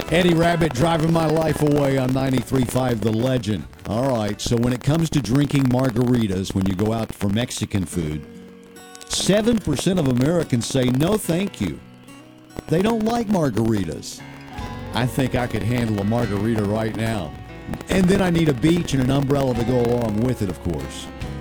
Eddie Rabbit driving my life away on 93.5 The Legend. All right, so when it comes to drinking margaritas when you go out for Mexican food, 7% of Americans say no thank you. They don't like margaritas. I think I could handle a margarita right now. And then I need a beach and an umbrella to go along with it, of course.